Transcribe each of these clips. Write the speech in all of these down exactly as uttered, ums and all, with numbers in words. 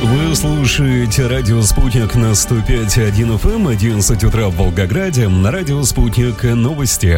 Вы слушаете радио «Спутник» на сто пять и один эф эм, одиннадцать утра в Волгограде. На радио «Спутник» новости.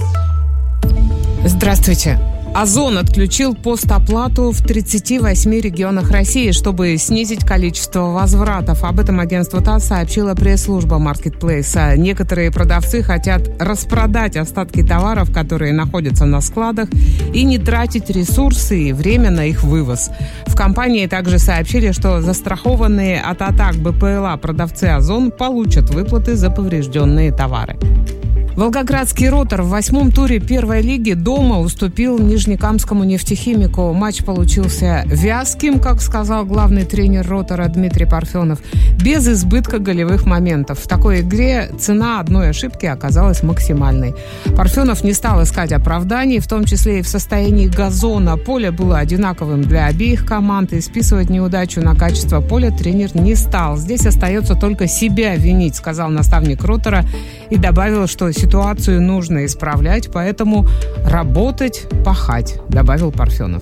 Здравствуйте. Озон отключил постоплату в тридцати восьми регионах России, чтобы снизить количество возвратов. Об этом агентство ТАСС сообщила пресс-служба маркетплейса. Некоторые продавцы хотят распродать остатки товаров, которые находятся на складах, и не тратить ресурсы и время на их вывоз. В компании также сообщили, что застрахованные от атак БПЛА продавцы Озон получат выплаты за поврежденные товары. Волгоградский «Ротор» в восьмом туре первой лиги дома уступил нижнекамскому нефтехимику. Матч получился вязким, как сказал главный тренер «Ротора» Дмитрий Парфенов, без избытка голевых моментов. В такой игре цена одной ошибки оказалась максимальной. Парфенов не стал искать оправданий, в том числе и в состоянии газона. Поле было одинаковым для обеих команд, и списывать неудачу на качество поля тренер не стал. Здесь остается только себя винить, сказал наставник «Ротора», и добавил, что ситуацию нужно исправлять, поэтому работать, пахать, добавил Парфенов.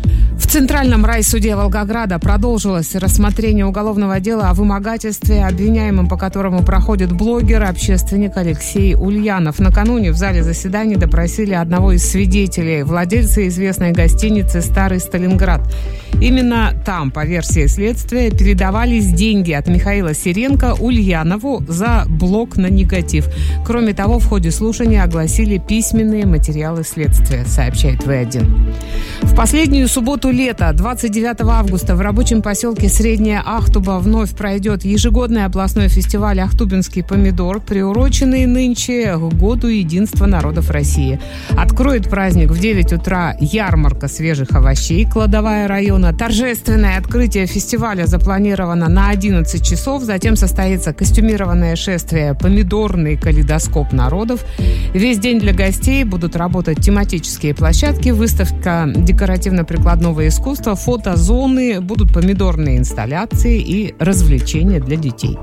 В Центральном райсуде Волгограда продолжилось рассмотрение уголовного дела о вымогательстве, обвиняемым по которому проходит блогер, общественник Алексей Ульянов. Накануне в зале заседаний допросили одного из свидетелей, владельца известной гостиницы «Старый Сталинград». Именно там, по версии следствия, передавались деньги от Михаила Сиренко Ульянову за блог на негатив. Кроме того, в ходе слушания огласили письменные материалы следствия, сообщает вэ один. В последнюю субботу лета, двадцать девятого августа, в рабочем поселке Средняя Ахтуба вновь пройдет ежегодный областной фестиваль «Ахтубинский помидор», приуроченный нынче к Году единства народов России. Откроет праздник в девять утра ярмарка свежих овощей, кладовая района. Торжественное открытие фестиваля запланировано на одиннадцать часов. Затем состоится костюмированное шествие «Помидорный калейдоскоп народов». Весь день для гостей будут работать тематические площадки, выставка декоративно-прикладного искусства, фотозоны, будут помидорные инсталляции и развлечения для детей.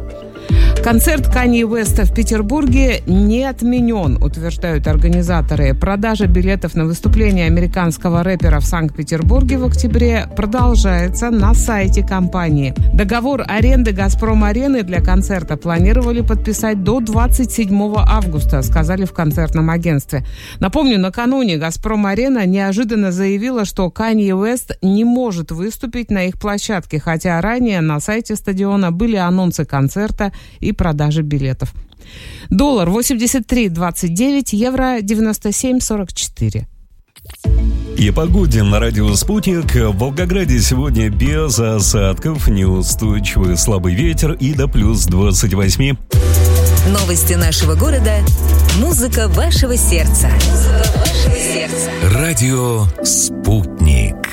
Концерт Канье Уэста в Петербурге не отменен, утверждают организаторы. Продажа билетов на выступление американского рэпера в Санкт-Петербурге в октябре продолжается на сайте компании. Договор аренды «Газпром-арены» для концерта планировали подписать до двадцать седьмого августа, сказали в концертном агентстве. Напомню, накануне «Газпром-арена» неожиданно заявила, что Канье Уэст не может выступить на их площадке, хотя ранее на сайте стадиона были анонсы концерта и продажи билетов. Доллар восемьдесят три двадцать девять, евро девяносто семь сорок четыре. И погоде на радио «Спутник». В Волгограде сегодня без осадков, неустойчивый слабый ветер и до плюс двадцать восемь. Новости нашего города. Музыка вашего сердца. Музыка вашего сердца. Радио «Спутник».